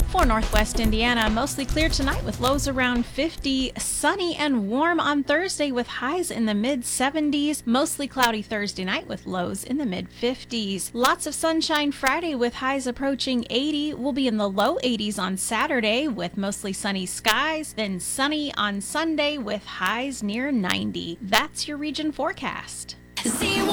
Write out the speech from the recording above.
For Northwest Indiana, mostly clear tonight with lows around 50. Sunny and warm on Thursday with highs in the mid-70s. Mostly cloudy Thursday night with lows in the mid-50s. Lots of sunshine Friday with highs approaching 80. We'll be in the low 80s on Saturday with mostly sunny skies. Then sunny on Sunday with highs near 90. That's your region forecast.